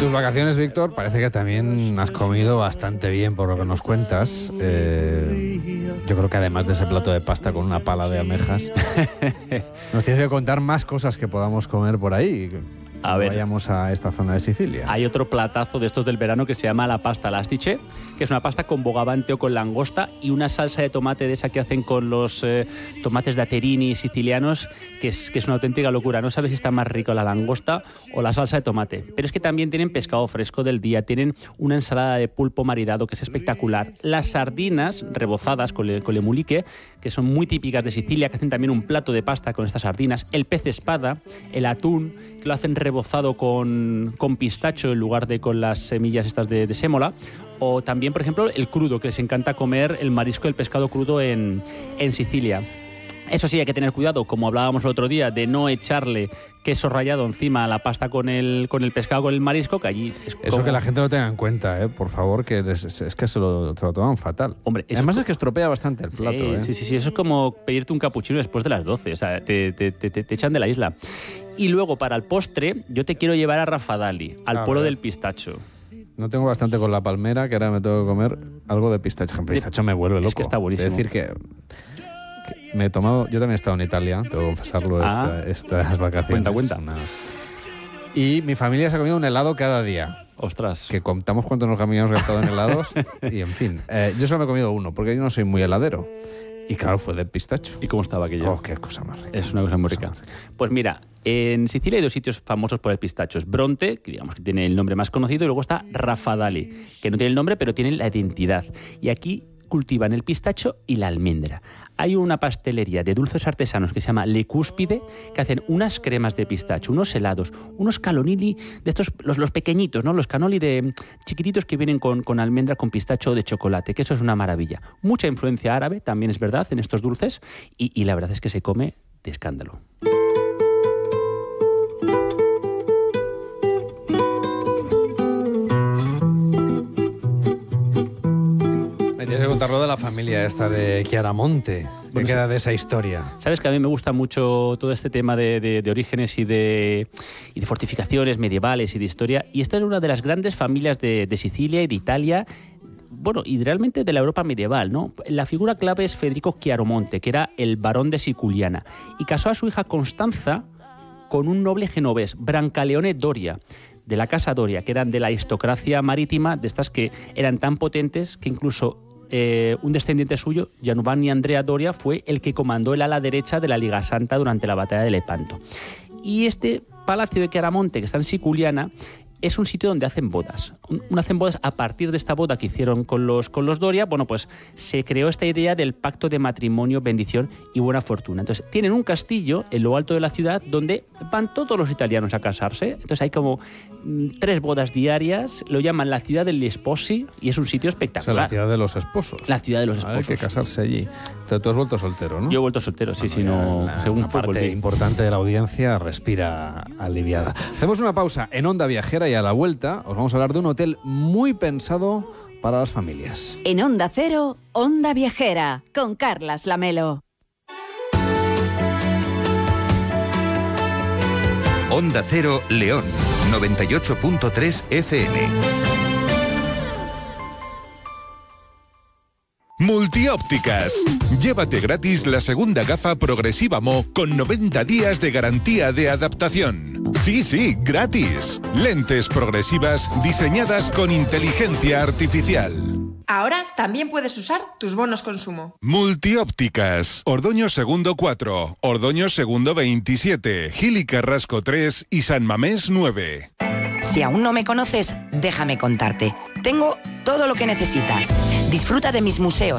tus vacaciones, Víctor, parece que también has comido bastante bien por lo que nos cuentas. Yo creo que además de ese plato de pasta con una pala de almejas, nos tienes que contar más cosas que podamos comer por ahí. A ver, vayamos a esta zona de Sicilia. Hay otro platazo de estos del verano que se llama la pasta all'astice, que es una pasta con bogavante o con langosta y una salsa de tomate de esa que hacen con los tomates de Aterini sicilianos, que es una auténtica locura. No sabes si está más rico la langosta o la salsa de tomate. Pero es que también tienen pescado fresco del día, tienen una ensalada de pulpo maridado que es espectacular. Las sardinas rebozadas con lemulique, que son muy típicas de Sicilia, que hacen también un plato de pasta con estas sardinas. El pez espada, el atún, que lo hacen rebozado con pistacho en lugar de con las semillas estas de sémola. O también, por ejemplo, el crudo, que les encanta comer el marisco, el pescado crudo en Sicilia. Eso sí, hay que tener cuidado, como hablábamos el otro día, de no echarle queso rallado encima a la pasta con el pescado, con el marisco, que allí es como... Eso que la gente lo tenga en cuenta, por favor, que es que se lo toman fatal. Hombre, además es que estropea bastante el plato. Sí, eso es como pedirte un capuchino después de las 12, o sea, te echan de la isla. Y luego, para el postre, yo te quiero llevar a Rafadali, al pueblo del pistacho. No tengo bastante con la palmera, que ahora me tengo que comer algo de pistacho. El pistacho me vuelve loco. Es que está buenísimo. Es decir que me he tomado... Yo también he estado en Italia, tengo que confesarlo, estas vacaciones. Cuenta. Y mi familia se ha comido un helado cada día. Ostras. Que contamos cuánto nos habíamos gastado en helados. Y en fin, yo solo me he comido uno, porque yo no soy muy heladero. Y claro, fue de pistacho. ¿Y cómo estaba aquello? Oh, qué cosa más rica. Es una cosa muy rica. Pues mira, en Sicilia hay dos sitios famosos por el pistacho. Es Bronte, que digamos que tiene el nombre más conocido, y luego está Rafadali, que no tiene el nombre, pero tiene la identidad. Y aquí cultivan el pistacho y la almendra. Hay una pastelería de dulces artesanos que se llama Le Cúspide, que hacen unas cremas de pistacho, unos helados, unos canoli de estos, los pequeñitos, ¿no? Los canoli de chiquititos que vienen con almendra, con pistacho de chocolate, que eso es una maravilla. Mucha influencia árabe, también es verdad, en estos dulces, y la verdad es que se come de escándalo. Tienes que contarlo de la familia esta de Chiaramonte. ¿Qué queda de esa historia? Sabes que a mí me gusta mucho todo este tema de orígenes y de fortificaciones medievales y de historia. Y esta es una de las grandes familias de Sicilia y de Italia, bueno, y realmente de la Europa medieval, ¿no? La figura clave es Federico Chiaramonte, que era el barón de Siculiana, y casó a su hija Constanza con un noble genovés, Brancaleone Doria, de la casa Doria, que eran de la aristocracia marítima, de estas que eran tan potentes que incluso un descendiente suyo, Giovanni Andrea Doria, fue el que comandó el ala derecha de la Liga Santa durante la batalla de Lepanto. Y este palacio de Chiaramonte, que está en Siculiana, es un sitio donde hacen bodas. Hacen bodas a partir de esta boda que hicieron con los Doria. Bueno, pues se creó esta idea del pacto de matrimonio, bendición y buena fortuna. Entonces, tienen un castillo en lo alto de la ciudad donde van todos los italianos a casarse. Entonces, hay como 3 bodas diarias. Lo llaman la ciudad degli sposi y es un sitio espectacular. O sea, la ciudad de los esposos. La ciudad de los esposos. Hay que casarse allí. Tú has vuelto soltero, ¿no? Yo he vuelto soltero, sí, bueno, no. Según una parte importante de la audiencia respira aliviada. Hacemos una pausa en Onda Viajera y a la vuelta os vamos a hablar de un hotel muy pensado para las familias. En Onda Cero, Onda Viajera, con Carlas Lamelo. Onda Cero León, 98.3 FM. Multiópticas. Llévate gratis la segunda gafa Progresiva Mo con 90 días de garantía de adaptación. Sí, gratis. Lentes progresivas diseñadas con inteligencia artificial. Ahora también puedes usar tus bonos consumo. Multiópticas. Ordoño Segundo 4, Ordoño Segundo 27, Gil y Carrasco 3 y San Mamés 9. Si aún no me conoces, déjame contarte. Tengo todo lo que necesitas. Disfruta de mis museos,